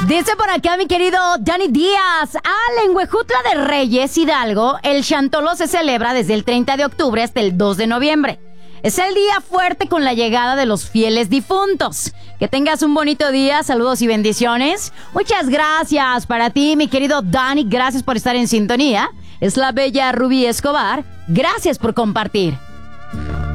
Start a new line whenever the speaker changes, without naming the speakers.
Dice por acá mi querido Dani Díaz, en Huejutla de Reyes, Hidalgo, el Chantoló se celebra desde el 30 de octubre hasta el 2 de noviembre. Es el día fuerte con la llegada de los fieles difuntos. Que tengas un bonito día, saludos y bendiciones. Muchas gracias para ti, mi querido Dani, gracias por estar en sintonía. Es la bella Rubí Escobar, gracias por compartir.